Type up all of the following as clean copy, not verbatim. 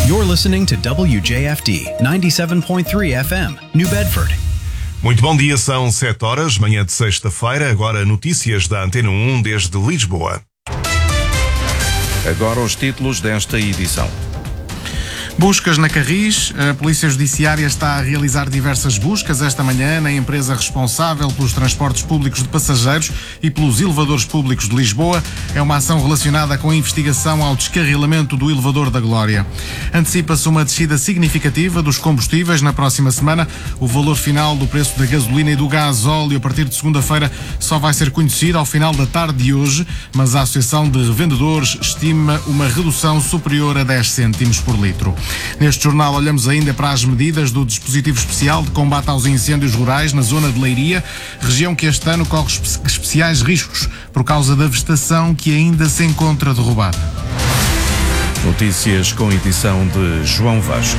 You're listening to WJFD 97.3 FM, New Bedford. Muito bom dia, são 7 horas, manhã de sexta-feira, agora notícias da Antena 1 desde Lisboa. Agora os títulos desta edição. Buscas na Carris. A Polícia Judiciária está a realizar diversas buscas esta manhã na empresa responsável pelos transportes públicos de passageiros e pelos elevadores públicos de Lisboa. É uma ação relacionada com a investigação ao descarrilamento do elevador da Glória. Antecipa-se uma descida significativa dos combustíveis na próxima semana. O valor final do preço da gasolina e do gás óleo a partir de segunda-feira só vai ser conhecido ao final da tarde de hoje, mas a Associação de Revendedores estima uma redução superior a 10 cêntimos por litro. Neste jornal olhamos ainda para as medidas do dispositivo especial de combate aos incêndios rurais na zona de Leiria, região que este ano corre especiais riscos por causa da vegetação que ainda se encontra derrubada. Notícias com edição de João Vasco.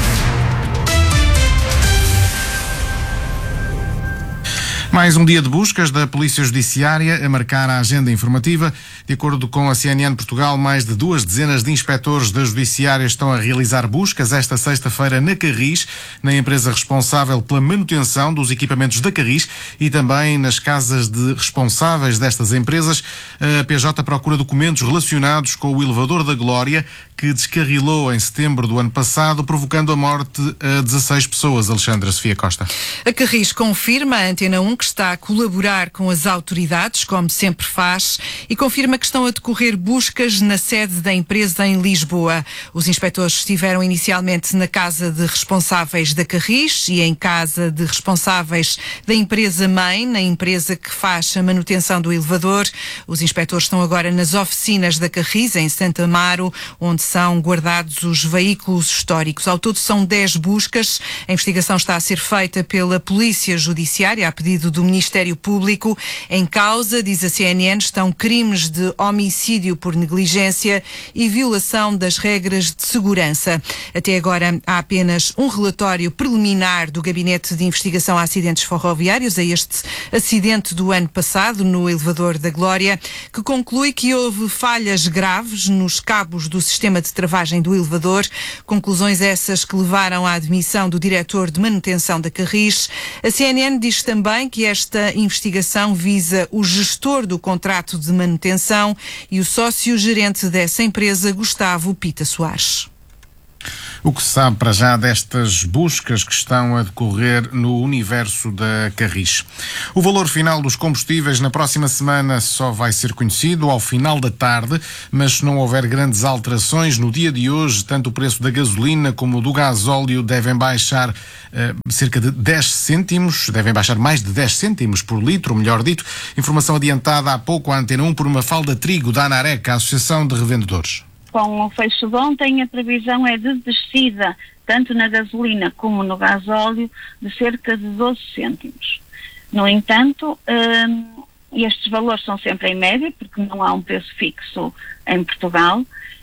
Mais um dia de buscas da Polícia Judiciária a marcar a agenda informativa. De acordo com a CNN Portugal, mais de 2 dezenas de inspectores da Judiciária estão a realizar buscas esta sexta-feira na Carris, na empresa responsável pela manutenção dos equipamentos da Carris e também nas casas de responsáveis destas empresas. A PJ procura documentos relacionados com o elevador da Glória, que descarrilou em setembro do ano passado, provocando a morte a 16 pessoas. Alexandra Sofia Costa. A Carris confirma à Antena 1 que está a colaborar com as autoridades, como sempre faz, e confirma que estão a decorrer buscas na sede da empresa em Lisboa. Os inspectores estiveram inicialmente na casa de responsáveis da Carris e em casa de responsáveis da empresa-mãe, na empresa que faz a manutenção do elevador. Os inspectores estão agora nas oficinas da Carris, em Santa Amaro, onde são guardados os veículos históricos. Ao todo são 10 buscas. A investigação está a ser feita pela Polícia Judiciária a pedido do Ministério Público. Em causa, diz a CNN, estão crimes de homicídio por negligência e violação das regras de segurança. Até agora há apenas um relatório preliminar do Gabinete de Investigação a Acidentes Ferroviários a este acidente do ano passado no elevador da Glória, que conclui que houve falhas graves nos cabos do sistema de travagem do elevador. Conclusões essas que levaram à admissão do diretor de manutenção da Carris. A CNN diz também que esta investigação visa o gestor do contrato de manutenção e o sócio-gerente dessa empresa, Gustavo Pita Soares. O que se sabe para já destas buscas que estão a decorrer no universo da Carris. O valor final dos combustíveis na próxima semana só vai ser conhecido ao final da tarde, mas se não houver grandes alterações no dia de hoje, tanto o preço da gasolina como o do gasóleo devem baixar cerca de 10 cêntimos, devem baixar mais de 10 cêntimos por litro, melhor dito. Informação adiantada há pouco à Antena 1 por Mafalda Trigo, da ANAREC, a Associação de Revendedores. Com o fecho de ontem, a previsão é de descida, tanto na gasolina como no gasóleo, de cerca de 12 cêntimos. No entanto, estes valores são sempre em média, porque não há um preço fixo em Portugal,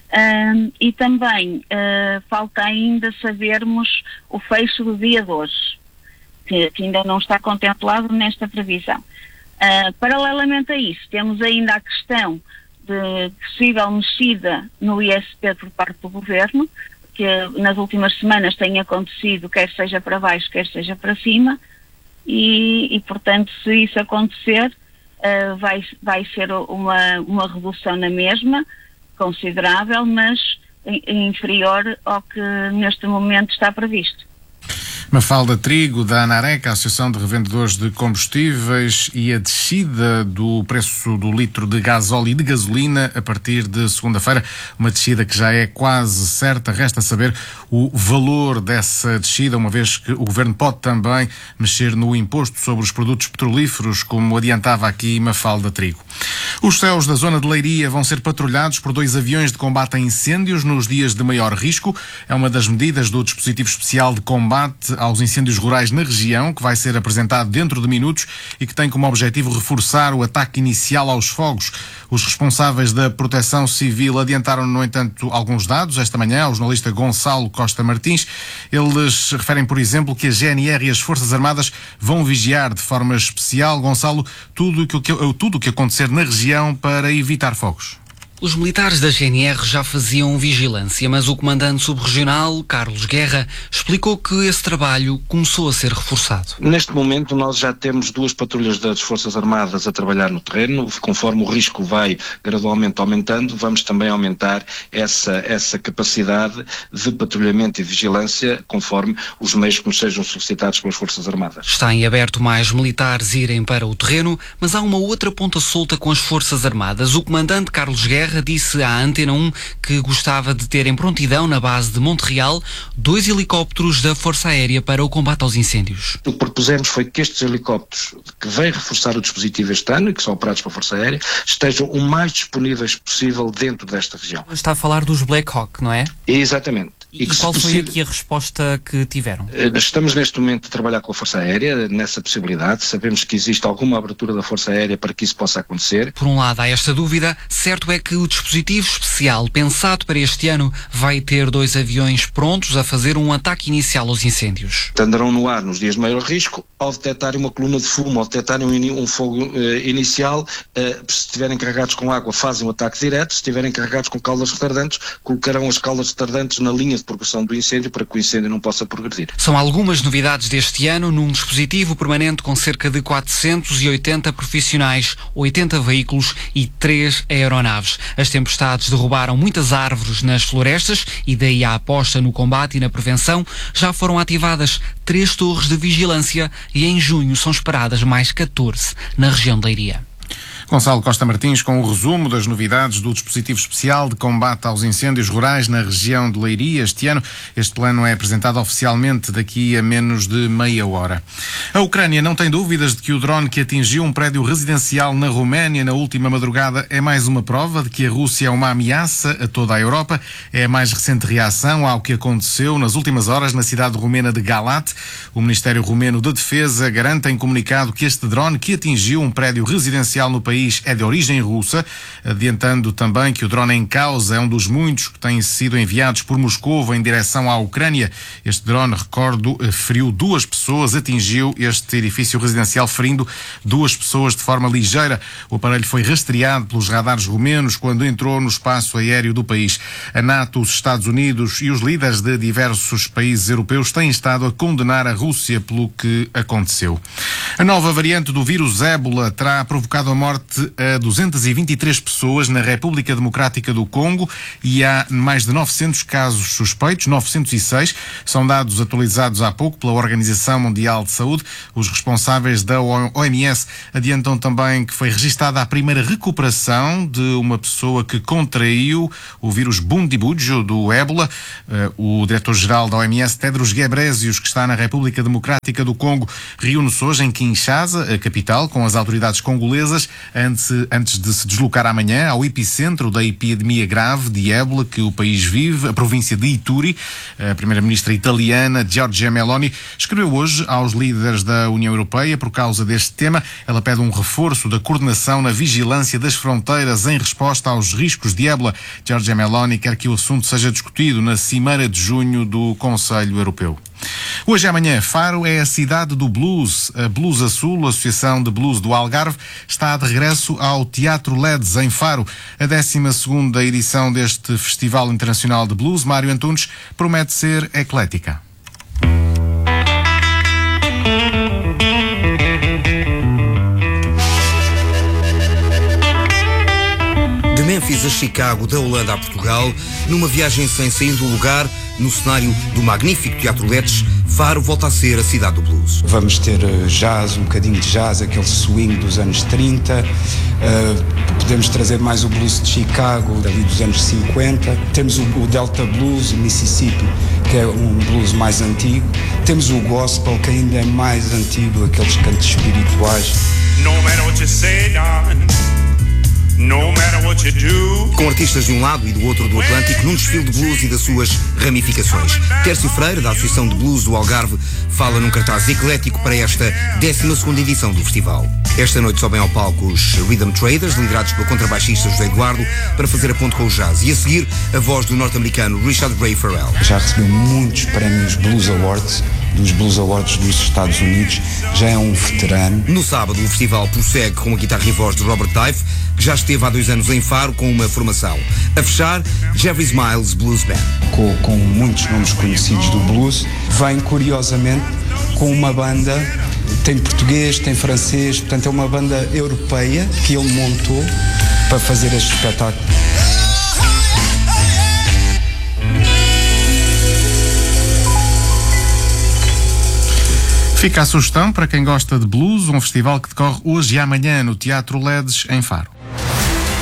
e também falta ainda sabermos o fecho do dia de hoje, que ainda não está contemplado nesta previsão. Paralelamente a isso, temos ainda a questão de possível mexida no ISP por parte do Governo, que nas últimas semanas tem acontecido, quer seja para baixo, quer seja para cima, e portanto, se isso acontecer, vai ser uma redução na mesma, considerável, mas inferior ao que neste momento está previsto. Mafalda Trigo, da ANAREC, a Associação de Revendedores de Combustíveis, e a descida do preço do litro de gasóleo e de gasolina a partir de segunda-feira, uma descida que já é quase certa. Resta saber o valor dessa descida, uma vez que o Governo pode também mexer no imposto sobre os produtos petrolíferos, como adiantava aqui Mafalda Trigo. Os céus da zona de Leiria vão ser patrulhados por 2 aviões de combate a incêndios nos dias de maior risco. É uma das medidas do dispositivo especial de combate aos incêndios rurais na região, que vai ser apresentado dentro de minutos e que tem como objetivo reforçar o ataque inicial aos fogos. Os responsáveis da Proteção Civil adiantaram, no entanto, alguns dados esta manhã ao jornalista Gonçalo Costa Martins. Eles referem, por exemplo, que a GNR e as Forças Armadas vão vigiar de forma especial, Gonçalo, tudo o que acontecer na região para evitar fogos. Os militares da GNR já faziam vigilância, mas o comandante subregional, Carlos Guerra, explicou que esse trabalho começou a ser reforçado. Neste momento nós já temos 2 patrulhas das Forças Armadas a trabalhar no terreno. Conforme o risco vai gradualmente aumentando, vamos também aumentar essa capacidade de patrulhamento e vigilância conforme os meios que nos sejam solicitados pelas Forças Armadas. Está em aberto mais militares irem para o terreno, mas há uma outra ponta solta com as Forças Armadas. O comandante Carlos Guerra disse à Antena 1 que gostava de ter em prontidão, na base de Monte Real, 2 helicópteros da Força Aérea para o combate aos incêndios. O que propusemos foi que estes helicópteros, que vêm reforçar o dispositivo este ano e que são operados pela Força Aérea, estejam o mais disponíveis possível dentro desta região. Está a falar dos Black Hawk, não é? Exatamente. E qual foi aqui a resposta que tiveram? Estamos neste momento a trabalhar com a Força Aérea nessa possibilidade. Sabemos que existe alguma abertura da Força Aérea para que isso possa acontecer. Por um lado há esta dúvida, certo é que o dispositivo especial pensado para este ano vai ter 2 aviões prontos a fazer um ataque inicial aos incêndios. Andarão no ar nos dias de maior risco, ao detectarem uma coluna de fumo, ao detectarem um fogo inicial, se estiverem carregados com água fazem um ataque direto, se estiverem carregados com caudas retardantes, colocarão as caudas retardantes na linha de progressão do incêndio para que o incêndio não possa progredir. São algumas novidades deste ano num dispositivo permanente com cerca de 480 profissionais, 80 veículos e 3 aeronaves. As tempestades derrubaram muitas árvores nas florestas e daí a aposta no combate e na prevenção. Já foram ativadas 3 torres de vigilância e em junho são esperadas mais 14 na região de Leiria. Gonçalo Costa Martins com o resumo das novidades do dispositivo especial de combate aos incêndios rurais na região de Leiria este ano. Este plano é apresentado oficialmente daqui a menos de meia hora. A Ucrânia não tem dúvidas de que o drone que atingiu um prédio residencial na Roménia na última madrugada é mais uma prova de que a Rússia é uma ameaça a toda a Europa. É a mais recente reação ao que aconteceu nas últimas horas na cidade romena de Galat. O Ministério Romeno de Defesa garante em comunicado que este drone que atingiu um prédio residencial no país é de origem russa, adiantando também que o drone em causa é um dos muitos que têm sido enviados por Moscovo em direção à Ucrânia. Este drone, recordo, feriu 2 pessoas, atingiu este edifício residencial ferindo 2 pessoas de forma ligeira. O aparelho foi rastreado pelos radares romenos quando entrou no espaço aéreo do país. A NATO, os Estados Unidos e os líderes de diversos países europeus têm estado a condenar a Rússia pelo que aconteceu. A nova variante do vírus ébola terá provocado a morte a 223 pessoas na República Democrática do Congo e há mais de 900 casos suspeitos, 906. São dados atualizados há pouco pela Organização Mundial de Saúde. Os responsáveis da OMS adiantam também que foi registada a primeira recuperação de uma pessoa que contraiu o vírus Bundibugyo do ébola. O diretor-geral da OMS, Tedros Ghebreyesus, que está na República Democrática do Congo, reúne-se hoje em Kinshasa, a capital, com as autoridades congolesas, antes de se deslocar amanhã ao epicentro da epidemia grave de ébola que o país vive, a província de Ituri. A primeira-ministra italiana, Giorgia Meloni, escreveu hoje aos líderes da União Europeia por causa deste tema. Ela pede um reforço da coordenação na vigilância das fronteiras em resposta aos riscos de ébola. Giorgia Meloni quer que o assunto seja discutido na Cimeira de junho do Conselho Europeu. Hoje e amanhã, Faro é a cidade do blues. A Blues Azul, a Associação de Blues do Algarve, está de regresso ao Teatro LEDs em Faro. A 12ª edição deste Festival Internacional de Blues, Mário Antunes, promete ser eclética. De Memphis a Chicago, da Holanda a Portugal, numa viagem sem sair do lugar, no cenário do magnífico Teatro LEDs, Faro volta a ser a cidade do blues. Vamos ter jazz, um bocadinho de jazz, aquele swing dos anos 30, podemos trazer mais o blues de Chicago, dali dos anos 50, temos o Delta Blues, o Mississippi, que é um blues mais antigo, temos o gospel, que ainda é mais antigo, aqueles cantos espirituais. No matter what you say, darling. No matter what you do. Com artistas de um lado e do outro do Atlântico num desfile de blues e das suas ramificações. Tércio Freire, da Associação de Blues do Algarve, fala num cartaz eclético para esta 12ª edição do festival. Esta noite sobem ao palco os Rhythm Traders, liderados pelo contrabaixista José Eduardo, para fazer a ponte com o jazz. E a seguir, a voz do norte-americano Richard Ray Farrell. Já recebeu muitos prémios Blues Awards, dos Blues Awards dos Estados Unidos, já é um veterano. No sábado, o festival prossegue com a guitarra e voz de Robert Taif, que já esteve há 2 anos em Faro com uma formação. A fechar, Jeffrey Smiles Blues Band. Com muitos nomes conhecidos do blues, vem curiosamente com uma banda, tem português, tem francês, portanto é uma banda europeia que ele montou para fazer este espetáculo. Fica a sugestão para quem gosta de blues, um festival que decorre hoje e amanhã no Teatro Ledes, em Faro.